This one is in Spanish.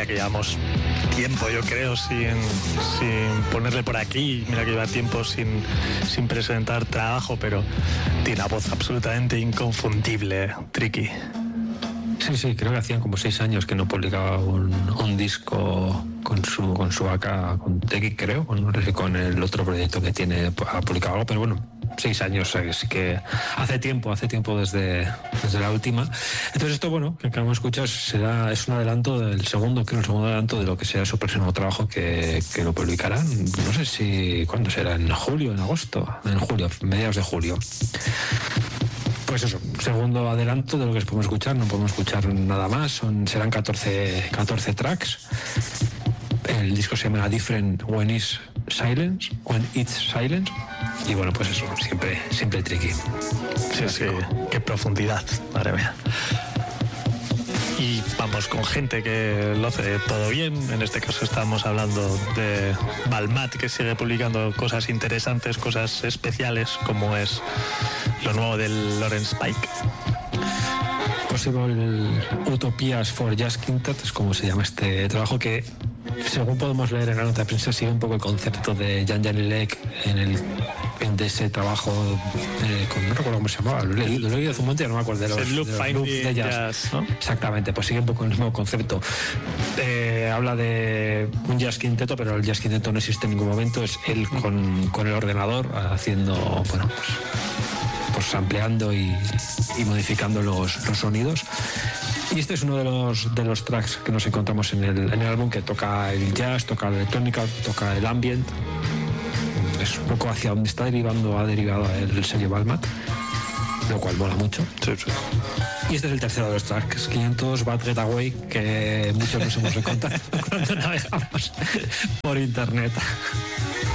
Mira que llevamos tiempo, yo creo, sin ponerle por aquí. Mira que lleva tiempo sin presentar trabajo, pero tiene una voz absolutamente inconfundible, Tricky. Sí, creo que hacían como 6 años que no publicaba un disco con su AK, con Teki, creo, no sé si con el otro proyecto que tiene, ha publicado algo, pero bueno, 6 años, así que hace tiempo desde la última. Entonces esto, bueno, que acabamos de escuchar es un adelanto del segundo adelanto de lo que será su próximo trabajo, que lo publicarán, no sé si, ¿cuándo será? ¿En julio, en agosto? En julio, mediados de julio. Pues eso, segundo adelanto de lo que podemos escuchar, no podemos escuchar nada más, serán 14 tracks. El disco se llama Different When It's Silence, y bueno, pues eso, siempre Tricky. Sí, qué profundidad, madre mía. Y vamos con gente que lo hace todo bien. En este caso estamos hablando de Balmat, que sigue publicando cosas interesantes, cosas especiales, como es lo nuevo del Lawrence Pike. Possible Utopias for Jazz Quintet es como se llama este trabajo, que según podemos leer en la nota de prensa sigue un poco el concepto de Jan Janilek de ese trabajo, no recuerdo cómo se llamaba, lo he leído hace un momento, ya no me acuerdo de los loops de jazz, ¿no? Exactamente, pues sigue un poco el mismo concepto. Habla de un jazz quinteto, pero el jazz quinteto no existe en ningún momento, es él con el ordenador haciendo, bueno, pues ampliando y modificando los sonidos. Y este es uno de los tracks que nos encontramos en el álbum, que toca el jazz, toca la electrónica, toca el ambient. Es un poco hacia donde ha derivado el sello Balmat, lo cual mola mucho. Sí. Y este es el tercero de los tracks, 500 Bad Getaway, que muchos nos hemos encontrado cuando navegamos por internet.